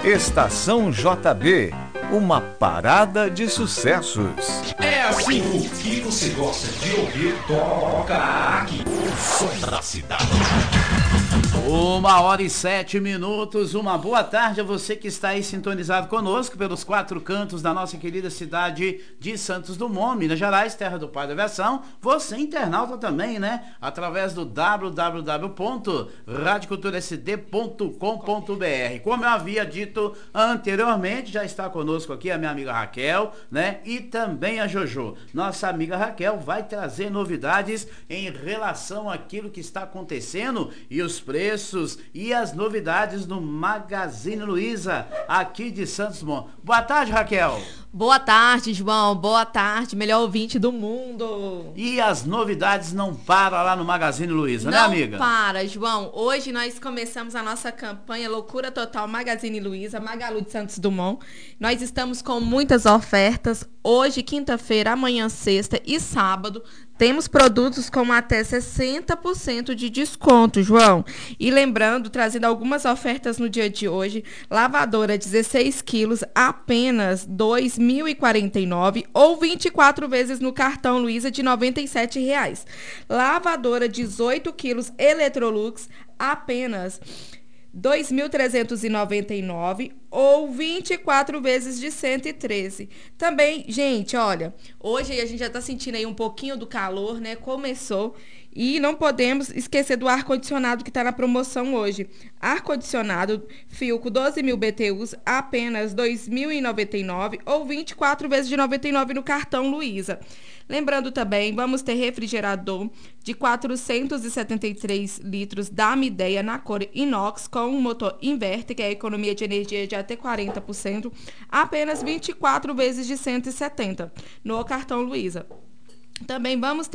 Estação JB, uma parada de sucessos. É assim, o que você gosta de ouvir, toca aqui. O som da cidade. 1h07, uma boa tarde a você que está aí sintonizado conosco pelos 4 cantos da nossa querida cidade de Santos Dumont, Minas Gerais, terra do pai da aviação. Você internauta também, né? Através do www.radioculturasd.com.br. Como eu havia dito anteriormente, já está conosco aqui a minha amiga Raquel, né? E também a Jojo. Nossa amiga Raquel vai trazer novidades em relação àquilo que está acontecendo e os preços e as novidades no Magazine Luiza, aqui de Santos Dumont. Boa tarde, Raquel. Boa tarde, João. Boa tarde, melhor ouvinte do mundo. E as novidades não param lá no Magazine Luiza, né, amiga? Não para, João. Hoje nós começamos a nossa campanha Loucura Total Magazine Luiza, Magalu de Santos Dumont. Nós estamos com muitas ofertas. Hoje, quinta-feira, amanhã, sexta e sábado, temos produtos com até 60% de desconto, João. E lembrando, trazendo algumas ofertas no dia de hoje, lavadora 16 quilos, apenas R$ 2.049 ou 24 vezes no cartão Luiza de R$ 97,00. Lavadora 18 quilos Electrolux, apenas R$ 2.399 ou 24 vezes de 113. Também, gente, olha, hoje a gente já está sentindo aí um pouquinho do calor, né? Começou. E não podemos esquecer do ar-condicionado que está na promoção hoje. Ar-condicionado Filco 12.000 BTUs, apenas R$ 2.099 ou 24 vezes de R$ 99 no cartão Luiza. Lembrando também, vamos ter refrigerador de 473 litros da Midea na cor inox com um motor inverter, que é a economia de energia de até 40%, apenas 24 vezes de 170 no cartão Luiza. Também vamos ter